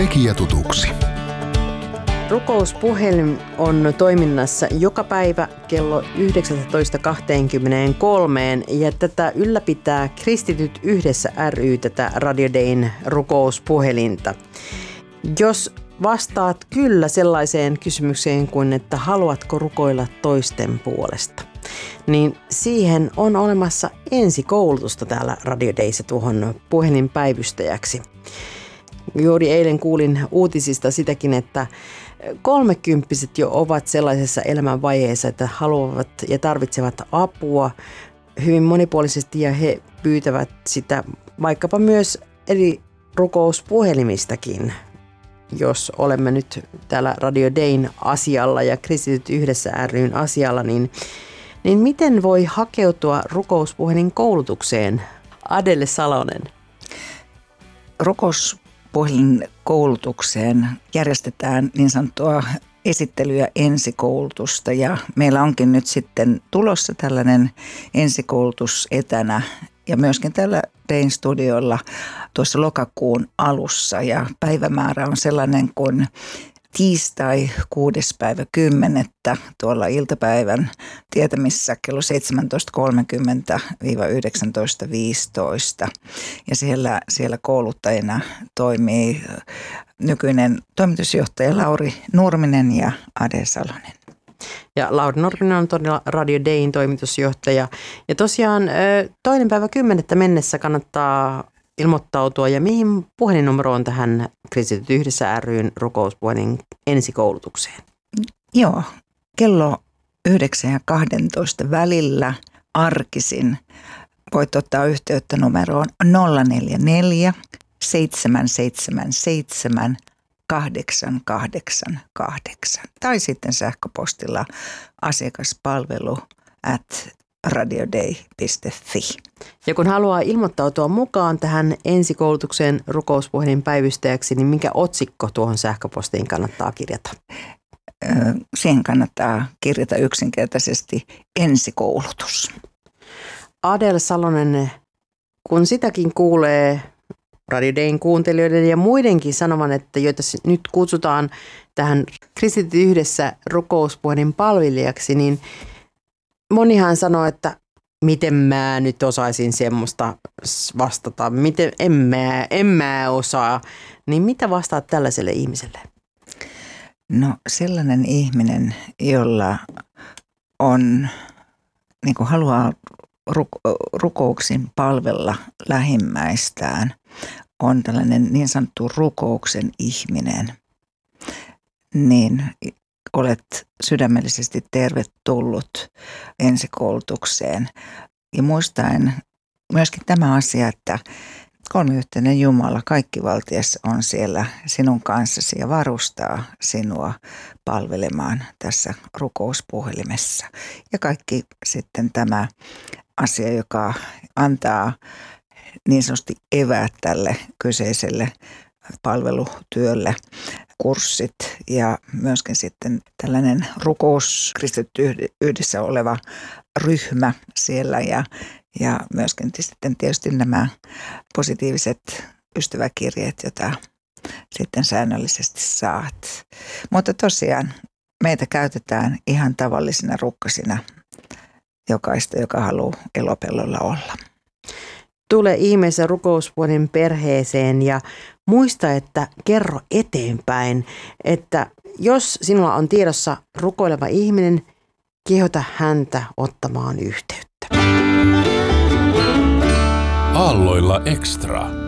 tekijä tutuksi. Rukouspuhelin on toiminnassa joka päivä kello 19.23 ja tätä ylläpitää Kristityt yhdessä ry, tätä Radio Dayn rukouspuhelinta. Jos vastaat kyllä sellaiseen kysymykseen kuin, että haluatko rukoilla toisten puolesta, niin siihen on olemassa ensikoulutusta täällä Radio Dayssä tuohon puhelinpäivystäjäksi. Juuri eilen kuulin uutisista sitäkin, että 30-vuotiaat jo ovat sellaisessa elämänvaiheessa, että haluavat ja tarvitsevat apua hyvin monipuolisesti ja he pyytävät sitä vaikkapa myös eri rukouspuhelimistakin. Jos olemme nyt täällä Radio Dayn asialla ja Kristityt yhdessä ry:n asialla, niin miten voi hakeutua rukouspuhelin koulutukseen? Adele Salonen. Rukouspuhelin koulutukseen järjestetään niin sanottua esittely- ja ensikoulutusta ja meillä onkin nyt sitten tulossa tällainen ensikoulutus etänä ja myöskin täällä Dayn studiolla tuossa lokakuun alussa ja päivämäärä on sellainen kuin tiistai 6.10. tuolla iltapäivän tietämissä kello 17.30–19.15. Ja siellä kouluttajina toimii nykyinen toimitusjohtaja Lauri Nurminen ja Ade Salonen. Ja Lauri Nurminen on todella Radio Dayn toimitusjohtaja. Ja tosiaan 2.10. mennessä kannattaa ilmoittautua. Ja mihin puhelinnumero on tähän Kristityt yhdessä ry:n rukouspuhelin ensikoulutukseen? Joo, kello 9 ja 12 välillä arkisin voit ottaa yhteyttä numeroon 044 777 888 tai sitten sähköpostilla asiakaspalvelu@radioday.fi. Ja kun haluaa ilmoittautua mukaan tähän ensikoulutukseen rukouspuhelin päivystäjäksi, niin mikä otsikko tuohon sähköpostiin kannattaa kirjata? Siihen kannattaa kirjata yksinkertaisesti ensikoulutus. Adele Salonen, kun sitäkin kuulee Radio Dayn kuuntelijoiden ja muidenkin sanovan, että joita nyt kutsutaan tähän Kristityt yhdessä rukouspuhelin palvelijaksi, niin monihan sanoo, että miten mä nyt osaisin semmoista vastata, miten en mä osaa. Niin mitä vastaat tällaiselle ihmiselle? No sellainen ihminen, jolla on, niin kuin haluaa rukouksin palvella lähimmäistään, on tällainen niin sanottu rukouksen ihminen, niin olet sydämellisesti tervetullut ensikoulutukseen. Ja muistaen myöskin tämä asia, että kolmiyhteinen Jumala kaikkivaltias on siellä sinun kanssasi ja varustaa sinua palvelemaan tässä rukouspuhelimessa. Ja kaikki sitten tämä asia, joka antaa niin sanotusti eväät tälle kyseiselle palvelutyölle, kurssit ja myöskin sitten tällainen rukouskristityt yhdessä oleva ryhmä siellä ja myöskin sitten tietysti nämä positiiviset ystäväkirjeet, joita sitten säännöllisesti saat. Mutta tosiaan meitä käytetään ihan tavallisina rukkasina jokaista, joka haluaa elopellolla olla. Tule ihmeessä rukouspuhelin perheeseen ja muista, että kerro eteenpäin, että jos sinulla on tiedossa rukoileva ihminen, kehota häntä ottamaan yhteyttä. Aalloilla Extra.